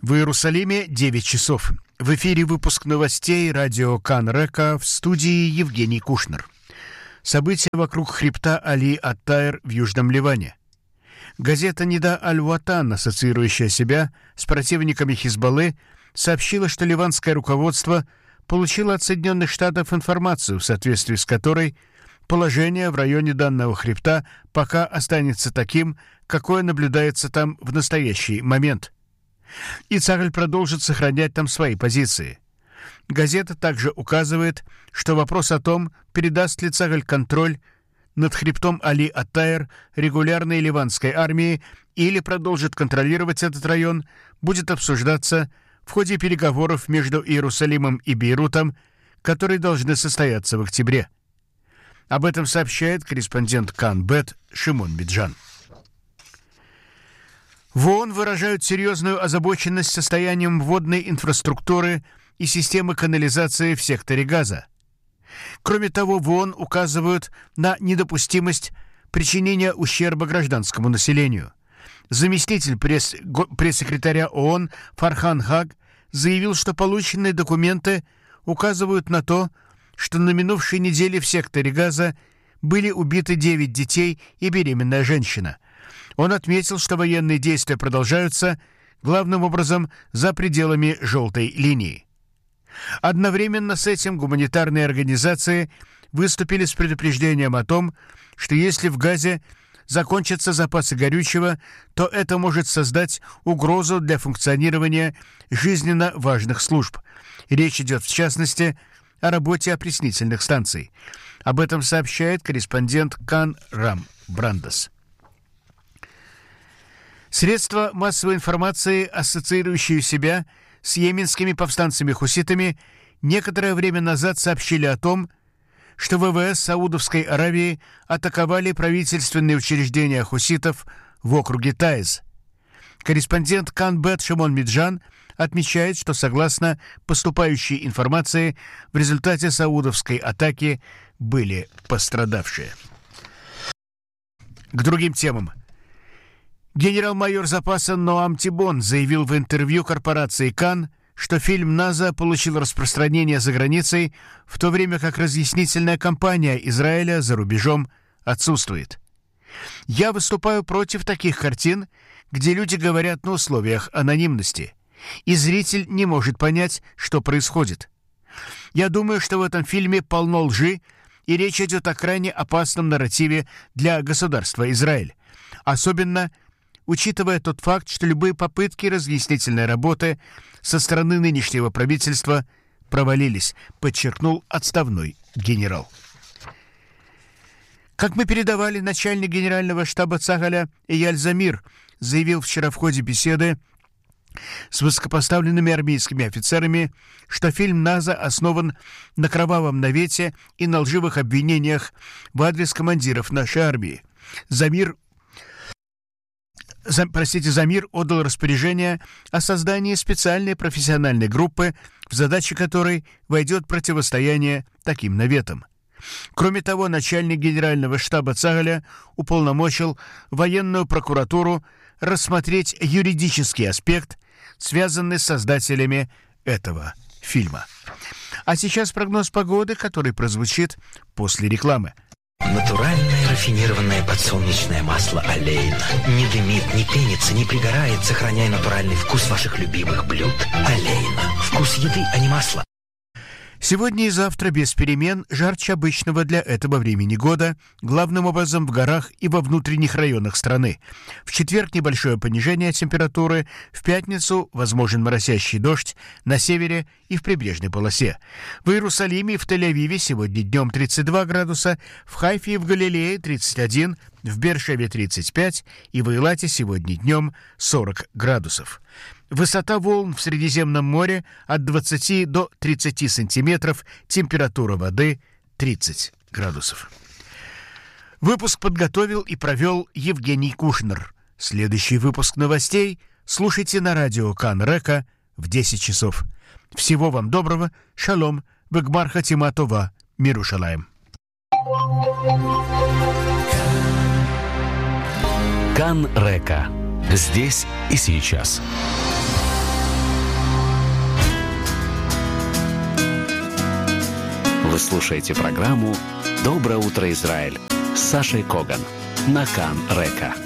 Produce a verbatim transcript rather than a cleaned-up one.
В Иерусалиме девять часов. В эфире выпуск новостей радио Кан Река, в студии Евгений Кушнер. События вокруг хребта Али ат-Тайр в Южном Ливане. Газета «Нида Аль-Ватан», ассоциирующая себя с противниками Хизбаллы, сообщила, что ливанское руководство получило от Соединенных Штатов информацию, в соответствии с которой положение в районе данного хребта пока останется таким, какое наблюдается там в настоящий момент. И Цахаль продолжит сохранять там свои позиции. Газета также указывает, что вопрос о том, передаст ли Цахаль контроль над хребтом Али ат-Тайр регулярной ливанской армии или продолжит контролировать этот район, будет обсуждаться в ходе переговоров между Иерусалимом и Бейрутом, которые должны состояться в октябре. Об этом сообщает корреспондент Кан-Бет Шимон Биджан. В ООН выражают серьезную озабоченность состоянием водной инфраструктуры и системы канализации в секторе Газа. Кроме того, в ООН указывают на недопустимость причинения ущерба гражданскому населению. Заместитель пресс- пресс-секретаря ООН Фархан Хак заявил, что полученные документы указывают на то, что на минувшей неделе в секторе Газа были убиты девять детей и беременная женщина. Он отметил, что военные действия продолжаются, главным образом, за пределами желтой линии. Одновременно с этим гуманитарные организации выступили с предупреждением о том, что если в Газе закончатся запасы горючего, то это может создать угрозу для функционирования жизненно важных служб. Речь идет, в частности, о работе опреснительных станций. Об этом сообщает корреспондент Кан Рам Брандас. Средства массовой информации, ассоциирующие себя с йеменскими повстанцами-хуситами, некоторое время назад сообщили о том, что ВВС Саудовской Аравии атаковали правительственные учреждения хуситов в округе Тайз. Корреспондент Кан-Бет Шимон Биджан отмечает, что согласно поступающей информации, в результате саудовской атаки были пострадавшие. К другим темам. Генерал-майор запаса Ноам Тибон заявил в интервью корпорации Кан, что фильм «Наза» получил распространение за границей, в то время как разъяснительная кампания Израиля за рубежом отсутствует. «Я выступаю против таких картин, где люди говорят на условиях анонимности, и зритель не может понять, что происходит. Я думаю, что в этом фильме полно лжи, и речь идет о крайне опасном нарративе для государства Израиль, особенно учитывая тот факт, что любые попытки разъяснительной работы со стороны нынешнего правительства провалились», подчеркнул отставной генерал. Как мы передавали, начальник генерального штаба Цахаля Эяль Замир заявил вчера в ходе беседы с высокопоставленными армейскими офицерами, что фильм «Наза» основан на кровавом навете и на лживых обвинениях в адрес командиров нашей армии. Замир За, простите, Замир отдал распоряжение о создании специальной профессиональной группы, в задачи которой войдет противостояние таким наветам. Кроме того, начальник генерального штаба Цахаля уполномочил военную прокуратуру рассмотреть юридический аспект, связанный с создателями этого фильма. А сейчас прогноз погоды, который прозвучит после рекламы. Натуральное рафинированное подсолнечное масло Олейна. Не дымит, не пенится, не пригорает, сохраняя натуральный вкус ваших любимых блюд. Олейна. Вкус еды, а не масла. Сегодня и завтра без перемен, жарче обычного для этого времени года, главным образом в горах и во внутренних районах страны. В четверг небольшое понижение температуры, в пятницу возможен моросящий дождь на севере и в прибрежной полосе. В Иерусалиме и в Тель-Авиве сегодня днем тридцать два градуса, в Хайфе и в Галилее тридцать один, в Беэр-Шеве тридцать пять и в Эйлате сегодня днем сорок градусов. Высота волн в Средиземном море от двадцати до тридцати сантиметров, температура воды тридцать градусов. Выпуск подготовил и провел Евгений Кушнер. Следующий выпуск новостей слушайте на радио Кан Река в десять часов. Всего вам доброго, шалом, вегмар хатима това, миру шалаем. Кан Река. Здесь и сейчас. Вы слушаете программу «Доброе утро, Израиль» с Сашей Коган на Кан Река.